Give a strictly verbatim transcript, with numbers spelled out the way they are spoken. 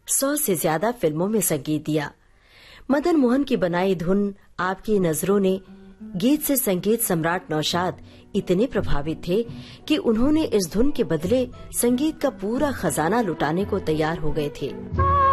सौ से ज्यादा फिल्मों में संगीत दिया। मदन मोहन की बनाई धुन आपकी नजरों ने गीत से संगीत सम्राट नौशाद इतने प्रभावित थे कि उन्होंने इस धुन के बदले संगीत का पूरा खजाना लुटाने को तैयार हो गए थे।